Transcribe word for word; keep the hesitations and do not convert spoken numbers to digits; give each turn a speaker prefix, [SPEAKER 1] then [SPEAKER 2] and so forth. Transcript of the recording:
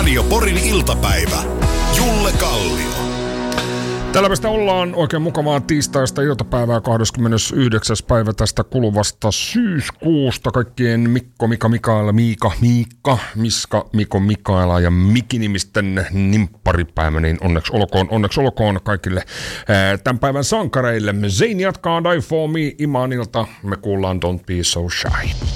[SPEAKER 1] Radio Porin iltapäivä. Julle Kallio.
[SPEAKER 2] Tällä päästä ollaan oikein mukavaa tiistaista iltapäivää kahdeskymmenesyhdeksäs päivä tästä kuluvasta syyskuusta. Kaikkien Mikko, Mika, Mikaela, Miika, Miikka, Miska, Miko, Mikaela ja Miki-nimisten nimpparipäivä, niin onneksi olkoon, onneksi olkoon kaikille tämän päivän sankareille. Zayn jatkaa Die For Me Imanilta. Me kuullaan Don't Be So Shy.